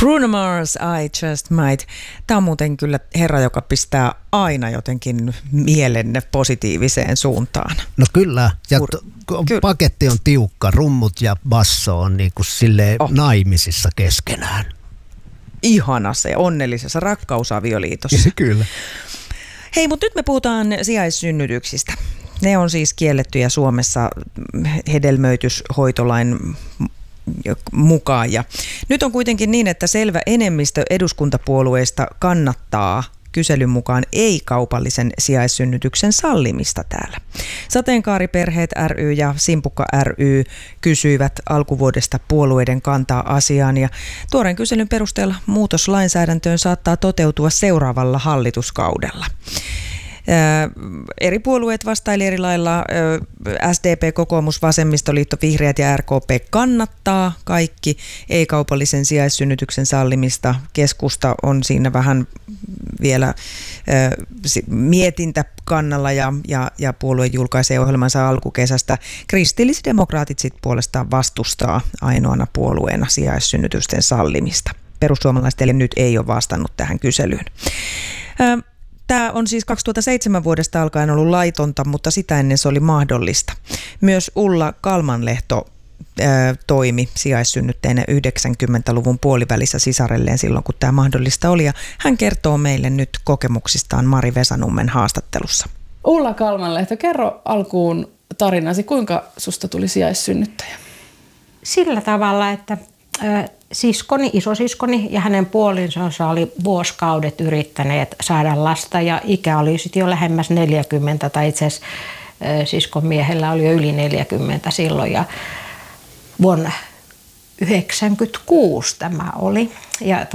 Bruno Mars, I Just Might. Tämä on muuten kyllä herra, joka pistää aina jotenkin mielenne positiiviseen suuntaan. No kyllä, ja paketti on tiukka, rummut ja basso on niin kuin silleen naimisissa keskenään. Ihanassa ja onnellisessa rakkausavioliitossa. Kyllä. Hei, mutta nyt me puhutaan sijaissynnytyksistä. Ne on siis kiellettyjä Suomessa hedelmöityshoitolain mukaan. Ja nyt on kuitenkin niin, että selvä enemmistö eduskuntapuolueista kannattaa kyselyn mukaan ei-kaupallisen sijaissynnytyksen sallimista täällä. Sateenkaariperheet ry ja Simpukka ry kysyivät alkuvuodesta puolueiden kantaa asiaan ja tuoreen kyselyn perusteella muutos lainsäädäntöön saattaa toteutua seuraavalla hallituskaudella. Eri puolueet vastaili eri lailla. SDP, kokoomus, vasemmistoliitto, vihreät ja RKP kannattaa kaikki ei-kaupallisen sijaissynnytyksen sallimista. Keskusta on siinä vähän vielä mietintä kannalla ja puolue julkaisee ohjelmansa alkukesästä. Kristillisdemokraatit sitten puolestaan vastustaa ainoana puolueena sijaissynnytysten sallimista. Perussuomalaiset nyt ei ole vastannut tähän kyselyyn. Tämä on siis 2007 vuodesta alkaen ollut laitonta, mutta sitä ennen se oli mahdollista. Myös Ulla Kalmanlehto toimi sijaissynnytteinä 90-luvun puolivälissä sisarelleen silloin, kun tämä mahdollista oli. Ja hän kertoo meille nyt kokemuksistaan Mari Vesanummen haastattelussa. Ulla Kalmanlehto, kerro alkuun tarinasi, kuinka susta tuli sijaissynnyttäjä? Sillä tavalla, että isosiskoni ja hänen puolisonsa oli vuosikaudet yrittäneet saada lasta ja ikä oli sitten jo lähemmäs 40 tai itse asiassa siskon miehellä oli jo yli 40 silloin ja vuonna 1996 tämä oli ja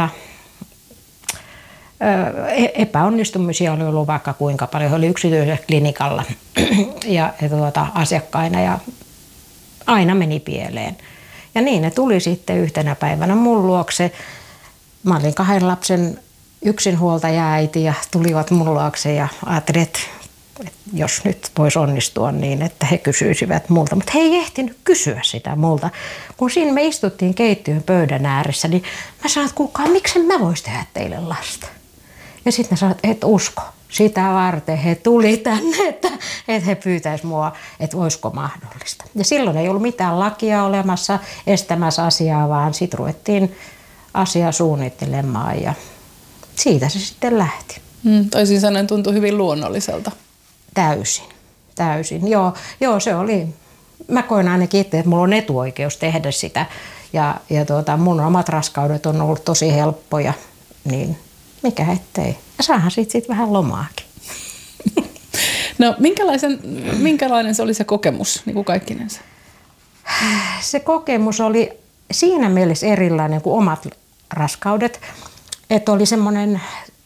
epäonnistumisia oli ollut vaikka kuinka paljon. He oli yksityisellä klinikalla ja asiakkaina ja aina meni pieleen. Ja niin ne tuli sitten yhtenä päivänä mun luokse. Mä olin 2 lapsen yksinhuoltaja-äiti ja tulivat mun luokse ja ajattelin, että jos nyt voisi onnistua niin, että he kysyisivät multa. Mutta he ei ehtinyt kysyä sitä multa. Kun siinä me istuttiin keittiön pöydän ääressä, niin mä sanoin, että kuulkaa, miksi mä vois tehdä teille lasta? Ja sitten ne sanoivat, että et usko. Sitä varten he tuli tänne, että he pyytäisivät mua, että olisiko mahdollista. Ja silloin ei ollut mitään lakia olemassa estämässä asiaa, vaan sitten ruvettiin asiaa suunnittelemaan ja siitä se sitten lähti. Toisin sanoen tuntui hyvin luonnolliselta. Täysin. Joo, se oli. Mä koen ainakin itse, että mulla on etuoikeus tehdä sitä ja mun omat raskaudet on ollut tosi helppoja, niin mikä ettei. Ja saahan siitä vähän lomaakin. No minkälainen se oli se kokemus niin kuin kaikkinensa? Se kokemus oli siinä mielessä erilainen kuin omat raskaudet, että oli semmoinen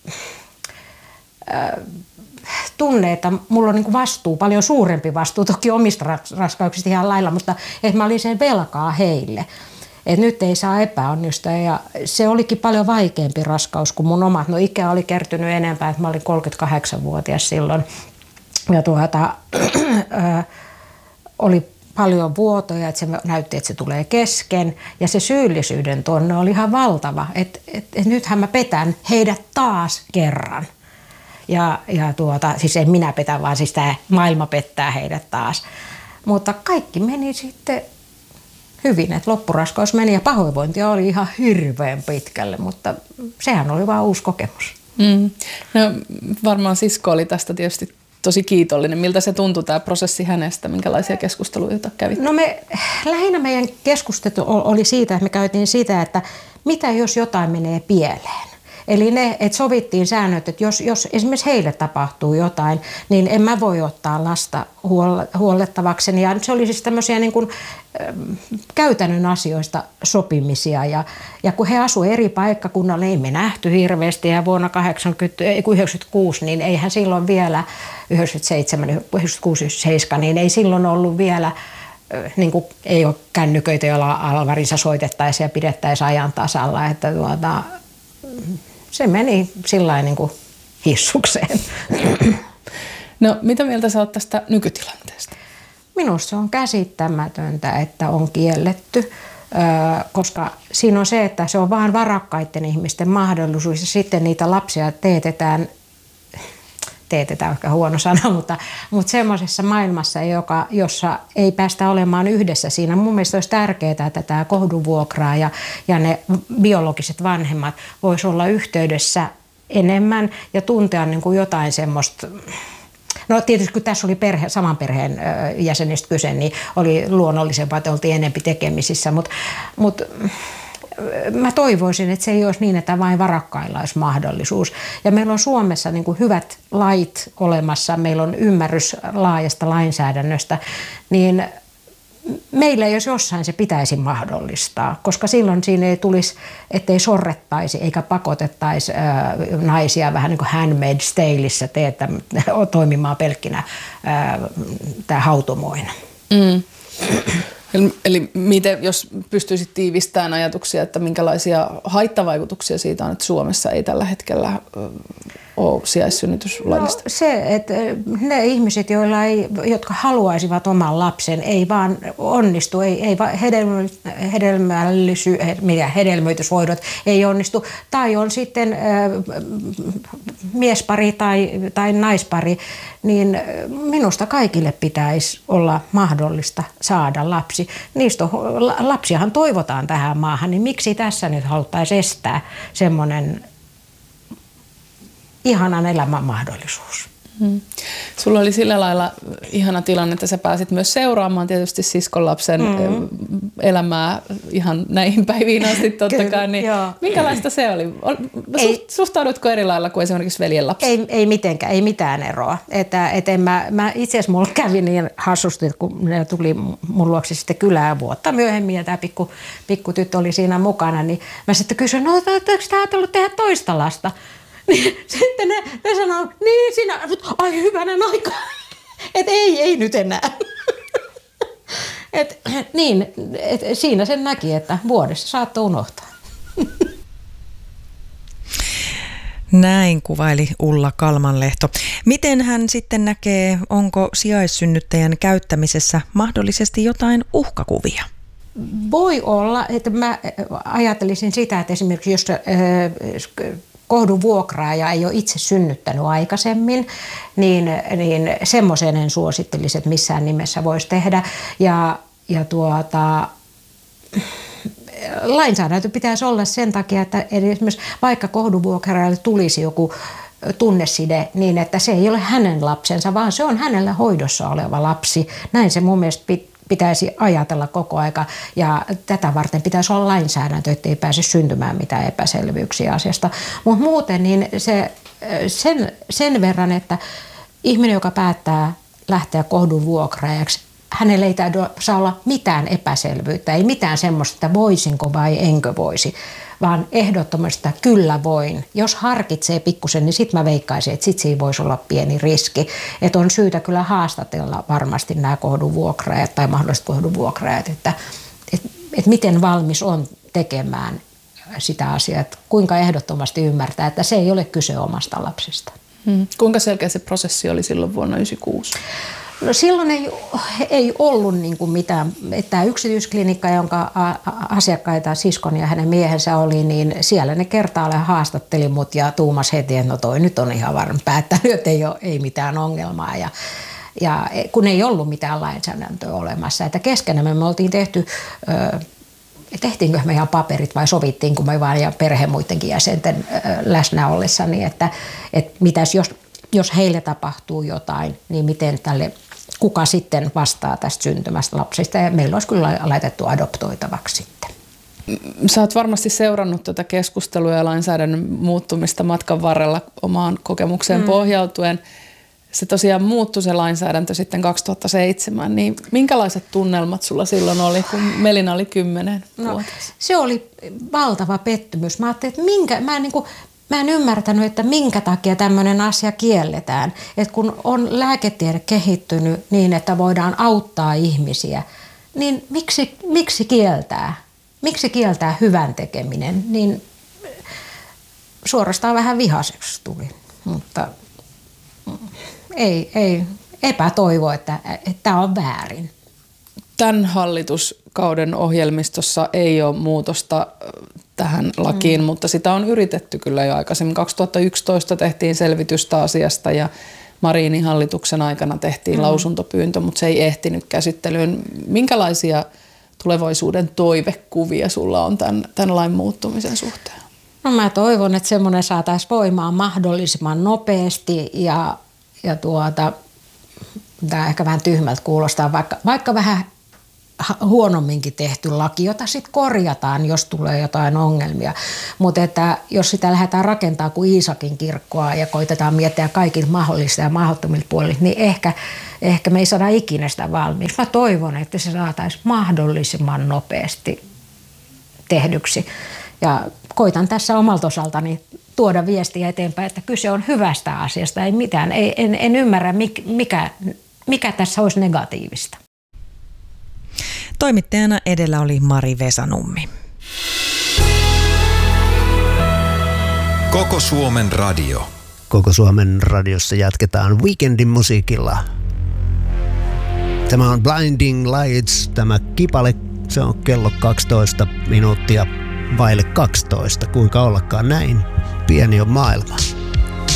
tunne, että mulla on niin kuin vastuu, paljon suurempi vastuu, toki omista raskauksista ihan lailla, mutta että mä olin sen velkaa heille. Että nyt ei saa epäonnistua ja se olikin paljon vaikeampi raskaus kuin mun omat. No ikä oli kertynyt enempää, että mä olin 38-vuotias silloin ja oli paljon vuotoja, että se näytti, että se tulee kesken ja se syyllisyyden tuonne oli ihan valtava, että nythän mä petän heidät taas kerran. Siis ei minä petä, vaan siis tämä maailma pettää heidät taas. Mutta kaikki meni sitten hyvin, että loppuraskaus meni ja pahoinvointia oli ihan hirveän pitkälle, mutta sehän oli vaan uusi kokemus. No, varmaan sisko oli tästä tietysti tosi kiitollinen. Miltä se tuntui tämä prosessi hänestä? Minkälaisia keskusteluita kävit? No lähinnä meidän keskustelu oli siitä, että me käytiin sitä, että mitä jos jotain menee pieleen. Eli että sovittiin säännöt, että jos esimerkiksi heille tapahtuu jotain, niin en mä voi ottaa lasta huollettavakseni. Ja se oli siis tämmöisiä niin kuin, käytännön asioista sopimisia. Ja kun he asuivat eri paikkakunnalla, niin ei me nähty hirveästi. Ja vuonna 1996, niin eihän silloin vielä, 97, 96, 97, niin ei silloin ollut vielä, niin kuin, ei ole kännyköitä, joilla alvarinsa soitettaisiin ja pidettäisiin ajan tasalla. Että se meni sillain niin kuin hissukseen. No, mitä mieltä sä oot tästä nykytilanteesta? Minusta se on käsittämätöntä, että on kielletty koska siinä on se, että se on vaan varakkaiden ihmisten mahdollisuus ja sitten niitä lapsia teetetään ehkä huono sana, mutta semmoisessa maailmassa, jossa ei päästä olemaan yhdessä siinä. Mun mielestä olisi tärkeää, että tämä kohdunvuokraaja ja ne biologiset vanhemmat vois olla yhteydessä enemmän ja tuntea niin kuin jotain semmoista. No tietysti kun tässä oli saman perheen jäsenistä kyse, niin oli luonnollisempaa, että oltiin enempi tekemisissä, mutta mä toivoisin, että se ei olisi niin, että vain varakkailla olisi mahdollisuus. Ja meillä on Suomessa niin kuin hyvät lait olemassa, meillä on ymmärrys laajasta lainsäädännöstä, niin meillä jos jossain se pitäisi mahdollistaa, koska silloin siinä ei tulisi, ettei sorrettaisi eikä pakotettaisi naisia vähän niin kuin Handmaid's Taleissa toimimaan pelkkinä hautomoina. Mm. Eli miten, jos pystyisit tiivistämään ajatuksia, että minkälaisia haittavaikutuksia siitä on, että Suomessa ei tällä hetkellä ole sijaissynnytyslaillista? No se, että ne ihmiset, jotka haluaisivat oman lapsen, ei vaan onnistu, ei hedelmöityshoidot ei onnistu, tai on sitten miespari tai naispari, niin minusta kaikille pitäisi olla mahdollista saada lapsi. Lapsiahan toivotaan tähän maahan, niin miksi tässä nyt haluttaisiin estää semmoinen ihanan elämän mahdollisuus? Sulla oli sillä lailla ihana tilanne, että sä pääsit myös seuraamaan tietysti siskonlapsen elämää ihan näihin päiviin asti totta kai. Niin minkälaista se oli? Suhtaudutko eri lailla kuin esimerkiksi veljen lapsi? Ei mitenkään, ei mitään eroa. Mä itse asiassa mulla kävi niin hassusti, kun ne tuli mun luokse sitten kylään vuotta myöhemmin ja tämä pikku tyttö oli siinä mukana, niin mä sitten kysyin, no oletko te ajatellut tehdä toista lasta? Niin, sitten ne sanoo, niin sinä, ai hyvänen aika, että ei nyt enää. Siinä sen näki, että vuodessa saattoi unohtaa. Näin kuvaili Ulla Kalmanlehto. Miten hän sitten näkee, onko sijaissynnyttäjän käyttämisessä mahdollisesti jotain uhkakuvia? Voi olla, että mä ajattelisin sitä, että esimerkiksi jos kohdunvuokraaja ei ole itse synnyttänyt aikaisemmin, niin semmoisen en suosittelisi, että missään nimessä voisi tehdä. Ja lainsäädäntö pitäisi olla sen takia, että esimerkiksi vaikka kohdunvuokraajalle tulisi joku tunneside niin, että se ei ole hänen lapsensa, vaan se on hänellä hoidossa oleva lapsi. Näin se mun mielestä pitäisi ajatella koko aika ja tätä varten pitäisi olla lainsäädäntö, ettei pääse syntymään mitään epäselvyyksiä asiasta. Mutta muuten niin sen verran, että ihminen, joka päättää lähteä kohdunvuokraajaksi, hänellä ei saa olla mitään epäselvyyttä, ei mitään semmoista, että voisinko vai enkö voisi, vaan ehdottomasti, että kyllä voin. Jos harkitsee pikkusen, niin sitten mä veikkaisin, että sitten siinä voisi olla pieni riski. Että on syytä kyllä haastatella varmasti nämä kohdunvuokraajat tai mahdolliset kohdunvuokraajat, että miten valmis on tekemään sitä asiaa, että kuinka ehdottomasti ymmärtää, että se ei ole kyse omasta lapsesta. Kuinka selkeä se prosessi oli silloin vuonna 1996? No silloin ei ollut niin kuin mitään. Tämä yksityisklinikka, jonka asiakkaita siskon ja hänen miehensä oli, niin siellä ne kertaalleen haastatteli mut ja tuumas heti, että no toi nyt on ihan varmaan päättänyt, että ei mitään ongelmaa. Ja kun ei ollut mitään lainsäädäntöä olemassa, että keskenämme me oltiin tehtiinkö me ihan paperit vai sovittiinko me vaan ja perhe muidenkin jäsenten läsnä ollessa, niin että mitäs jos heille tapahtuu jotain, niin miten kuka sitten vastaa tästä syntymästä lapsista. Ja meillä olisi kyllä laitettu adoptoitavaksi sitten. Sä oot varmasti seurannut tuota keskustelua ja lainsäädännön muuttumista matkan varrella omaan kokemukseen pohjautuen. Se tosiaan muuttui se lainsäädäntö sitten 2007. Niin minkälaiset tunnelmat sulla silloin oli, kun Melina oli 10-vuotias? Se oli valtava pettymys. Mä ajattelin, että mä en ymmärtänyt, että minkä takia tämmöinen asia kielletään. Että kun on lääketiede kehittynyt niin, että voidaan auttaa ihmisiä, niin miksi kieltää? Miksi kieltää hyvän tekeminen? Niin suorastaan vähän vihaiseksi tuli, mutta ei epätoivo, että tämä on väärin. Tämän hallituskauden ohjelmistossa ei ole muutosta tähän lakiin, mutta sitä on yritetty kyllä jo aikaisemmin. 2011 tehtiin selvitystä asiasta ja Marinin hallituksen aikana tehtiin lausuntopyyntö, mutta se ei ehtinyt käsittelyyn. Minkälaisia tulevaisuuden toivekuvia sulla on tämän lain muuttumisen suhteen? No mä toivon, että semmoinen saataisiin voimaan mahdollisimman nopeasti ja tämä ehkä vähän tyhmältä kuulostaa, vaikka vähän huonomminkin tehty laki, jota sitten korjataan, jos tulee jotain ongelmia. Mutta että jos sitä lähdetään rakentamaan kuin Iisakin kirkkoa ja koitetaan miettiä kaikilta mahdollisista ja mahdottomilta puolilta, niin ehkä me ei saada ikinä sitä valmiiksi. Mä toivon, että se saataisiin mahdollisimman nopeasti tehdyksi. Ja koitan tässä omalta osaltani tuoda viestiä eteenpäin, että kyse on hyvästä asiasta, ei mitään. En ymmärrä, mikä tässä olisi negatiivista. Toimittajana edellä oli Mari Vesanummi. Koko Suomen radio. Koko Suomen radiossa jatketaan Weekendin musiikilla. Tämä on Blinding Lights, tämä kipale, se on kello 12 minuuttia vaille 12. Kuinka ollakaan näin, pieni on maailma.